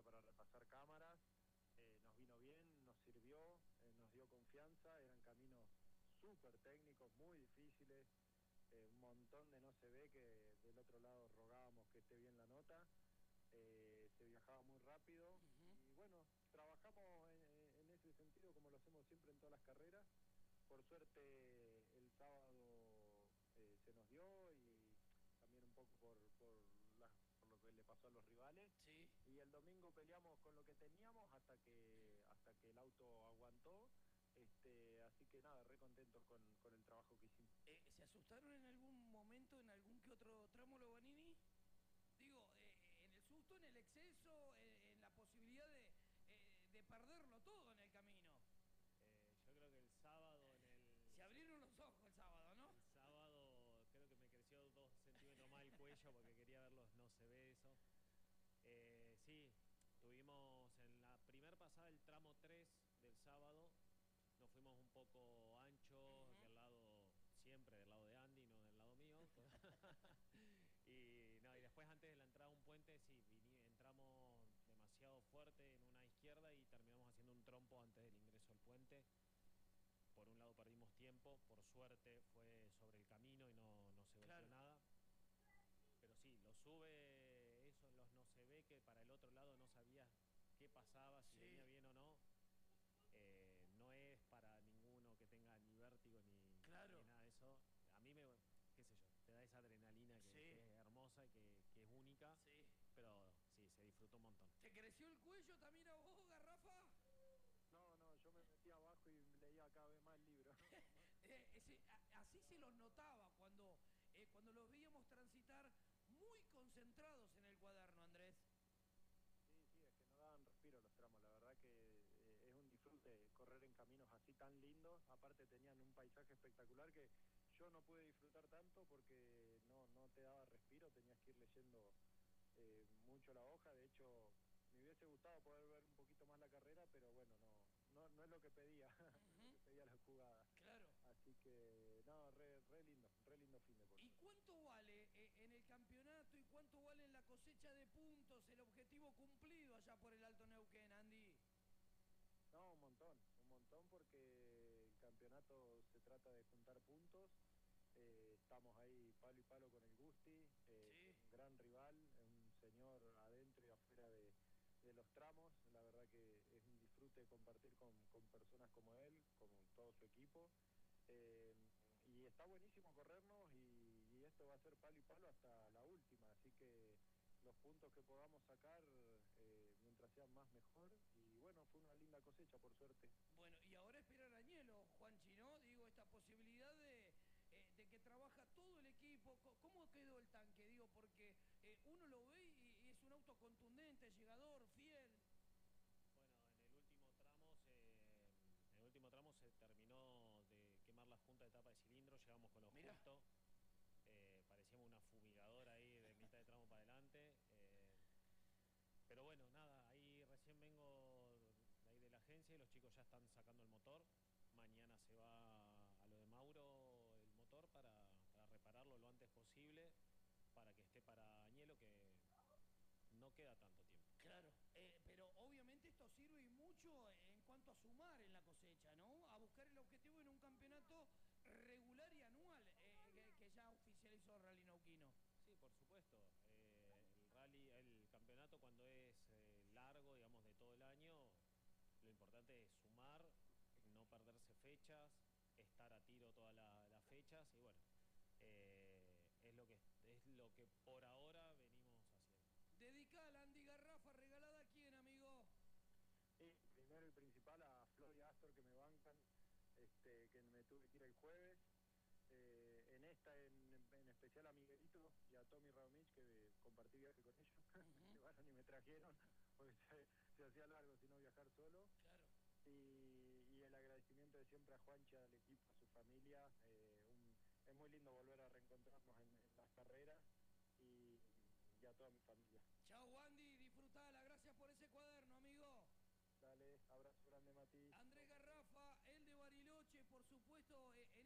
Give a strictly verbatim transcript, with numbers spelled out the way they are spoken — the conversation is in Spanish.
experiencia para repasar cámaras, eh, nos vino bien, nos sirvió, eh, nos dio confianza, eran caminos súper técnicos, muy difíciles, eh, un montón de no se ve que del otro lado rogábamos que esté bien la nota, eh, se viajaba muy rápido Uh-huh. y bueno, trabajamos en, en ese sentido como lo hacemos siempre en todas las carreras. Por suerte el sábado eh, se nos dio y también un poco por, por, la, por lo que le pasó a los rivales. Sí. Y el domingo peleamos con lo que teníamos hasta que hasta que el auto aguantó. Este, así que nada, re contentos con, con el trabajo que hicimos. Eh, ¿Se asustaron en algún momento, en algún que otro tramo, Lobanini? Digo, eh, en el susto, en el exceso, eh, en la posibilidad de, eh, de perderlo todo en el camino. Eh, yo creo que el sábado en el... Se abrieron los ojos el sábado, ¿no? El sábado creo que me creció dos centímetros más el cuello porque quería verlos, no se ve eso. Eh, sí, tuvimos en la primer pasada el tramo tres del sábado, nos fuimos un poco anchos, Uh-huh. del lado, siempre del lado de Andy, no del lado mío. y, no, y después antes de la entrada a un puente, sí, viní, entramos demasiado fuerte en una izquierda y terminamos haciendo un trompo antes del ingreso al puente. Por un lado perdimos tiempo, por suerte fue sobre el camino y no, no se volvió Claro. nada. Pero sí, lo sube, eso en los no se ve, que para el otro lado no sabías qué pasaba, si Sí. venía bien o no. Eh, no es para ninguno que tenga ni vértigo ni, Claro. ni nada de eso. A mí me, qué sé yo, te da esa adrenalina que, Sí. que es hermosa y que, que es única. Sí. Pero sí, se disfrutó un montón. ¿Te creció el cuello también a vos, Garrafa? No, no, yo me metí abajo y leía cada vez más el libro. eh, ese, a, así se los notaba cuando, eh, cuando los veíamos transitar muy concentrados en el cuaderno, Andrés. Sí, sí, es que no daban respiro los tramos, la verdad que eh, es un disfrute correr en caminos así tan lindos, aparte tenían un paisaje espectacular que yo no pude disfrutar tanto porque no, no te daba respiro, tenías que ir leyendo eh, mucho la hoja, de hecho me hubiese gustado poder ver un poquito más la carrera, pero bueno, no no, no es lo que pedía, uh-huh. Lo que pedía la jugada. Claro. Así que, no, re, re lindo, re lindo fin de por ¿Y cuánto vale eh, en el campeonato y cuánto vale en la cosecha de puntos el objetivo cumplido allá por el Alto Neuquén, Andy? No, un montón, un montón porque el campeonato se trata de juntar puntos. Eh, estamos ahí palo y palo con el Gusti, eh, sí. Un gran rival, un señor adentro y afuera de, de los tramos. La verdad que es un disfrute compartir con, con personas como él, como todo su equipo. Eh, y está buenísimo corrernos y, y esto va a ser palo y palo hasta la última, así que los puntos que podamos sacar eh, mientras sean más mejor, y bueno, fue una linda cosecha por suerte. Bueno, y ahora esperar a Ñelo, Juanchi, ¿no? Digo, esta posibilidad de, eh, de que trabaja todo el equipo. ¿Cómo quedó el tanque? Digo, porque eh, uno lo ve y, y es un auto contundente, llegador, fiel. Bueno, en el último tramo se, en el último tramo se terminó de quemar la junta de tapa de cilindro, llegamos con lo Mirá. justo. Eh, parecíamos una fumigadora ahí de mitad de tramo para adelante. Eh, pero bueno, nada, ahí recién vengo de ahí de la agencia y los chicos ya están sacando el motor. Mañana se va a lo de Mauro el motor para, para repararlo lo antes posible, para que esté para Añelo, que no queda tanto tiempo. Claro, eh, pero obviamente esto sirve y mucho en cuanto a sumar en la cosecha, ¿no? A buscar el objetivo en un campeonato regular y anual eh, que, que ya oficializó Rally Neuquino. Sí, por supuesto. Eh, el rally, el campeonato cuando es eh, largo, digamos, de todo el año, lo importante es sumar, no perderse fechas, estar a tiro todas la, las fechas y bueno, eh, es lo que es lo que por ahora venimos haciendo. Dedicala, Andy Garrafa, regalada a quién, amigo. Sí, primero y principal a Flor y Astor que me bancan, este, que me tuve que ir el jueves. Eh, en esta en, en especial a Miguelito y a Tommy Radomich, que compartí viaje con ellos. Uh-huh. Me llevaron y me trajeron porque se, se hacía largo si no viajar solo. Claro. Y, y el agradecimiento de siempre a Juancha, al equipo, a su familia. Eh, un, es muy lindo volver a reencontrarnos en, en las carreras y, y a toda mi familia. Chao, Andy, disfrutala, gracias por ese cuaderno, amigo. Dale, abrazo grande, Mati. Andrés Garrafa, el de Bariloche, por supuesto. Eh,